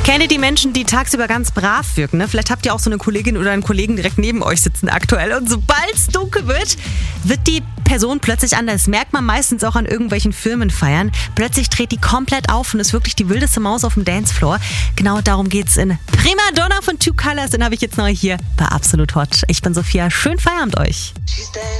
Kennt ihr die Menschen, die tagsüber ganz brav wirken? Ne? Vielleicht habt ihr auch so eine Kollegin oder einen Kollegen direkt neben euch sitzen aktuell. Und sobald es dunkel wird, wird die Person plötzlich anders. Merkt man meistens auch an irgendwelchen Firmenfeiern. Plötzlich dreht die komplett auf und ist wirklich die wildeste Maus auf dem Dancefloor. Genau darum geht's in Prima Donna von Two Colors. Den habe ich jetzt neu hier bei Absolut Hot. Ich bin Sophia. Schönen Feierabend euch.